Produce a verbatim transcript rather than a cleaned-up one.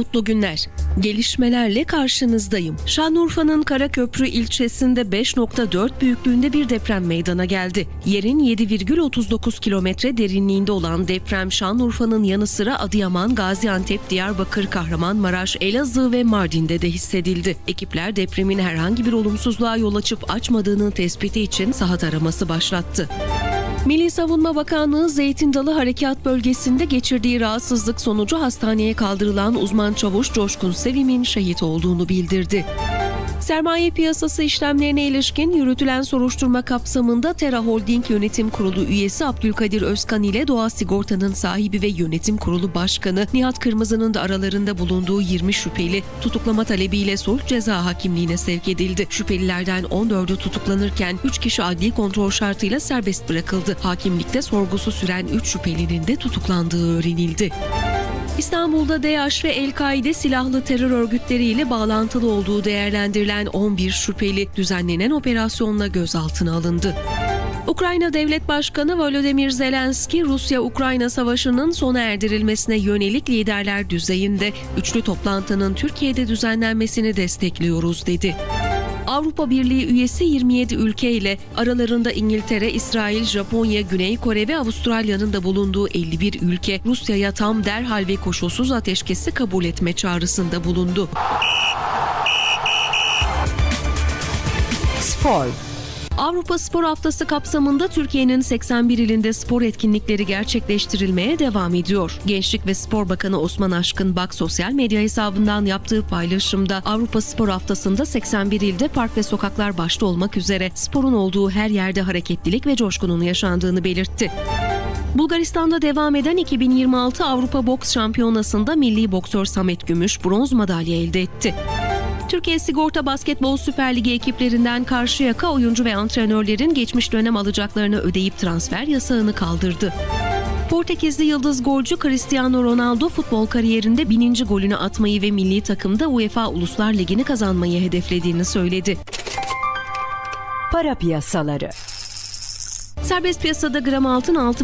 Mutlu günler. Gelişmelerle karşınızdayım. Şanlıurfa'nın Karaköprü ilçesinde beş nokta dört büyüklüğünde bir deprem meydana geldi. Yerin yedi virgül otuz dokuz kilometre derinliğinde olan deprem Şanlıurfa'nın yanı sıra Adıyaman, Gaziantep, Diyarbakır, Kahramanmaraş, Elazığ ve Mardin'de de hissedildi. Ekipler depremin herhangi bir olumsuzluğa yol açıp açmadığının tespiti için saha taraması başlattı. Milli Savunma Bakanlığı Zeytin Dalı Harekat Bölgesi'nde geçirdiği rahatsızlık sonucu hastaneye kaldırılan uzman çavuş Coşkun Sevim'in şehit olduğunu bildirdi. Sermaye piyasası işlemlerine ilişkin yürütülen soruşturma kapsamında Tera Holding Yönetim Kurulu üyesi Abdülkadir Özkan ile Doğa Sigorta'nın sahibi ve yönetim kurulu başkanı Nihat Kırmızı'nın da aralarında bulunduğu yirmi şüpheli tutuklama talebiyle sulh ceza hakimliğine sevk edildi. Şüphelilerden on dördü tutuklanırken üç kişi adli kontrol şartıyla serbest bırakıldı. Hakimlikte sorgusu süren üç şüphelinin de tutuklandığı öğrenildi. İstanbul'da DAEŞ ve El-Kaide silahlı terör örgütleriyle bağlantılı olduğu değerlendirilen on bir şüpheli düzenlenen operasyonla gözaltına alındı. Ukrayna Devlet Başkanı Volodymyr Zelenski, Rusya-Ukrayna Savaşı'nın sona erdirilmesine yönelik liderler düzeyinde üçlü toplantının Türkiye'de düzenlenmesini destekliyoruz dedi. Avrupa Birliği üyesi yirmi yedi ülke ile aralarında İngiltere, İsrail, Japonya, Güney Kore ve Avustralya'nın da bulunduğu elli bir ülke Rusya'ya tam, derhal ve koşulsuz ateşkesi kabul etme çağrısında bulundu. Spor. Avrupa Spor Haftası kapsamında Türkiye'nin seksen bir ilinde spor etkinlikleri gerçekleştirilmeye devam ediyor. Gençlik ve Spor Bakanı Osman Aşkınbak sosyal medya hesabından yaptığı paylaşımda Avrupa Spor Haftası'nda seksen bir ilde park ve sokaklar başta olmak üzere sporun olduğu her yerde hareketlilik ve coşkunun yaşandığını belirtti. Bulgaristan'da devam eden iki bin yirmi altı Avrupa Boks Şampiyonası'nda milli boksör Samet Gümüş bronz madalya elde etti. Türkiye Sigorta Basketbol Süper Ligi ekiplerinden Karşıyaka oyuncu ve antrenörlerin geçmiş dönem alacaklarını ödeyip transfer yasağını kaldırdı. Portekizli yıldız golcü Cristiano Ronaldo futbol kariyerinde bininci golünü atmayı ve milli takımda UEFA Uluslar Ligi'ni kazanmayı hedeflediğini söyledi. Para piyasaları. Serbest piyasada gram altın altı